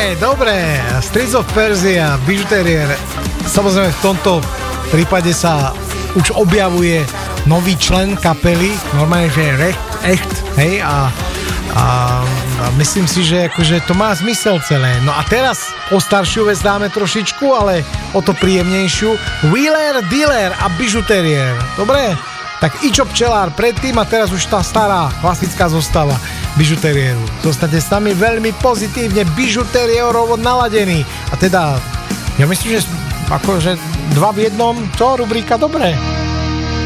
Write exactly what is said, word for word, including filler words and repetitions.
Dobre, dobre. Streets of Persia, Bijuterier. Samozrejme v tomto prípade sa už objavuje nový člen kapely, normálne, že je recht, echt, hej, a, a, a myslím si, že akože to má zmysel celé. No a teraz o staršiu vec dáme trošičku, ale o to príjemnejšiu. Wheeler, Dealer a Bijuterier. Dobre? Tak Ičo Pčelár predtým a teraz už tá stará klasická zostava Bijuterieru. Zostaňte s nami veľmi pozitívne Bijuterierovo naladení. A teda, ja myslím, že akože dva v jednom, čo? Rubrika, dobre.